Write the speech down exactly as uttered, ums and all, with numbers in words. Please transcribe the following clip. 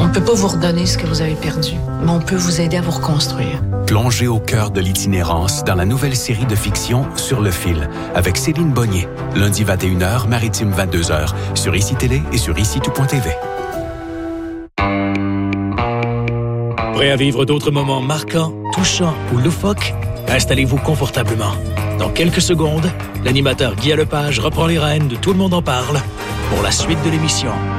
On peut pas vous redonner ce que vous avez perdu, mais on peut vous aider à vous reconstruire. Plongez au cœur de l'itinérance dans la nouvelle série de fiction Sur le fil, avec Céline Bonnier. Lundi vingt et une heures, Maritime vingt-deux heures, sur I C I Télé et sur ici tout point t v. Prêt à vivre d'autres moments marquants, touchants ou loufoques? Installez-vous confortablement. Dans quelques secondes, l'animateur Guy Lepage reprend les rênes de Tout le monde en parle pour la suite de l'émission.